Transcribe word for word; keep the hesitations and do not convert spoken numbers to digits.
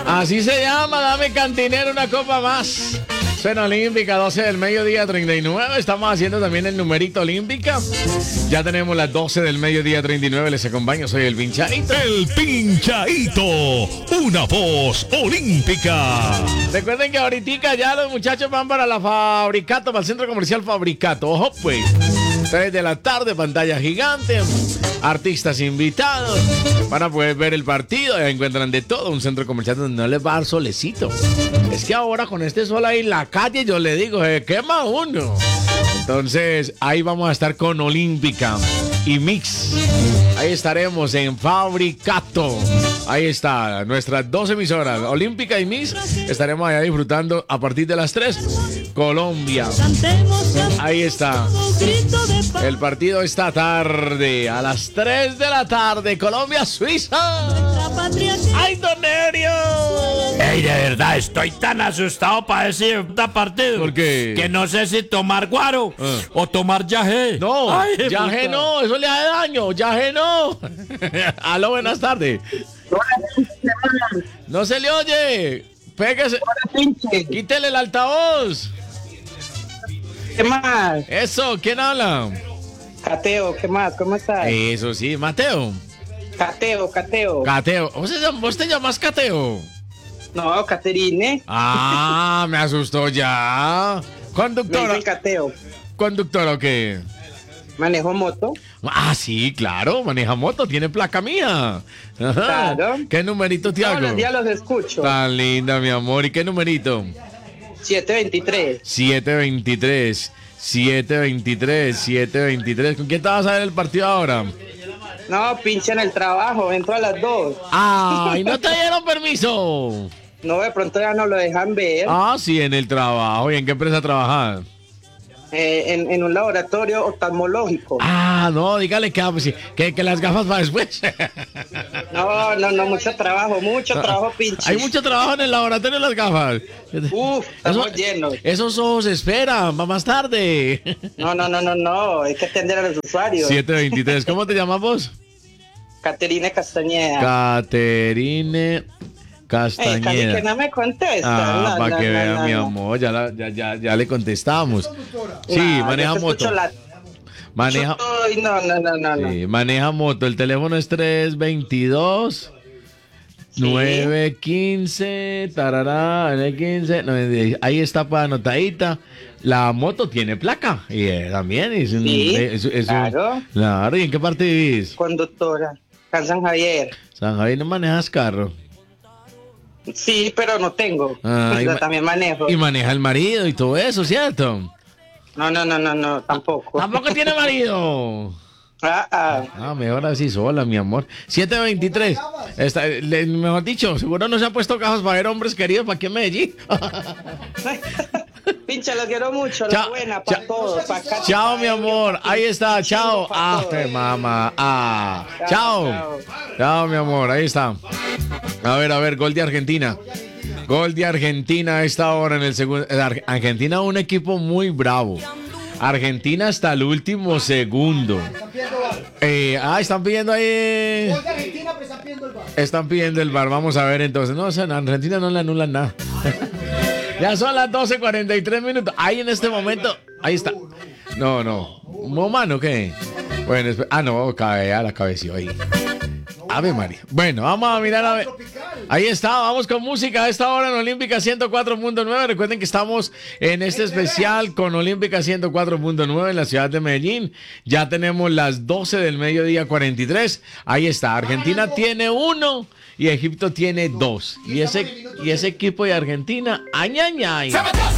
Así se llama, dame cantinero una copa más. Cena Olímpica, doce del mediodía, treinta y nueve. Estamos haciendo también el numerito olímpica. Ya tenemos las doce del mediodía, treinta y nueve. Les acompaño, soy el Pinchadito. El Pinchadito, una voz olímpica. Recuerden que ahorita ya los muchachos van para la Fabricato, para el centro comercial Fabricato. Ojo pues, tres de la tarde, pantalla gigante, artistas invitados. Van a poder ver el partido, ya encuentran de todo. Un centro comercial donde no les va a dar solecito. Es que ahora con este sol ahí en la calle, yo le digo, se quema uno. Entonces, ahí vamos a estar con Olímpica y Mix. Ahí estaremos en Fabricato. Ahí está, nuestras dos emisoras, Olímpica y Mix. Estaremos allá disfrutando a partir de las tres. Colombia. Ahí está. El partido esta tarde, a las tres de la tarde. Colombia-Suiza. ¡Ay, don Nerio! Ey, de verdad, estoy tan asustado para ese partido. ¿Por qué? Que no sé si tomar guaro Ah. o tomar yagé. No, Ay, yagé puta. no, eso le hace daño. Yagé no. Aló, buenas tardes. No se le oye. Pégase. Quítele el altavoz. ¿Qué más? Eso, ¿quién habla? Cateo, ¿qué más? ¿Cómo estás? Eso sí, Mateo. Cateo, Cateo. Cateo. ¿Vos, se llam- vos te llamas Cateo? No, Caterine. Ah, me asustó ya. Me Conductora. dicen Cateo. ¿Conductora o qué? Manejo moto. Ah, sí, claro, maneja moto, tiene placa mía. Ajá. Claro. ¿Qué numerito te Todos hago? los días los escucho. Tan linda, mi amor. ¿Y qué numerito? siete veintitrés. siete veintitrés. siete veintitrés. siete veintitrés. ¿Con quién te vas a ver el partido ahora? No, pinche en el trabajo, entro a las dos. ¡Ay, no te dieron permiso! No, de pronto ya no lo dejan ver. Ah, sí, en el trabajo. ¿Y en qué empresa trabajas? Eh, en, en un laboratorio oftalmológico. Ah, no, dígale que, ah, pues sí, que, que las gafas para después. No, no, no, mucho trabajo, mucho trabajo, pinche. Hay mucho trabajo en el laboratorio de las gafas. Uf, estamos Eso- llenos. Esos ojos esperan, va más tarde. No, no, no, no, no, hay que atender a los usuarios. siete veintitrés. ¿Cómo te llamas vos? Caterine Castañeda. Caterine Eh, casi que Castañeda. no me contesta. Ah, No, para no, que no, vean, no, mi no. amor, ya, la- ya, ya, ya le contestamos. Sí, No, maneja yo te moto. escucho la- Maneja, Ay, no, no, no, no, no. sí, maneja moto. El teléfono es tres veintidós nueve quince, tarará, nueve quince, nueve, ahí está para anotadita. La moto tiene placa y eh, también es un, Sí, es- es un- claro. claro. ¿Y en qué parte vivís? Conductora. Acá en San Javier. San Javier, no manejas carro. Sí, pero no tengo. Ah, y Pero ma- también manejo. Y maneja el marido y todo eso, ¿cierto? No, no, no, no, no, tampoco. Tampoco tiene marido. Ah, ah. Ah, mejor así sola, mi amor. siete veintitrés. Está, le- mejor dicho, seguro no se ha puesto cajas para ver hombres queridos para aquí en Medellín. Pinche, los quiero mucho. La Chao, buena, chao. para todos. Pa' acá, Chao, pa' mi ellos, amor. pa' Ahí está. pa' Chao. pa' Ah, todos. qué mamá. Ah. Chao, Chao. chao. Chao, mi amor. Ahí está. A ver, a ver, gol de Argentina. Gol de Argentina a esta hora en el segundo. Ar- Argentina, un equipo muy bravo. Argentina hasta el último segundo. Eh, ah, están pidiendo ahí. Están pidiendo el bar. Vamos a ver entonces. No, o sea, en Argentina no le anulan nada. Ya son las doce cuarenta y tres minutos. Ahí en este momento. Ahí está. No, no. ¿Momano qué? Bueno, espe- ah, no, cabe, a la cabeció ahí. Ave María. Bueno, vamos a mirar a ver. Ahí está, vamos con música a esta hora en Olímpica ciento cuatro punto nueve. Recuerden que estamos en este especial con Olímpica ciento cuatro punto nueve en la ciudad de Medellín. Ya tenemos las doce del mediodía cuarenta y tres. Ahí está, Argentina tiene uno y Egipto tiene dos. Y ese, y ese equipo de Argentina, añañay.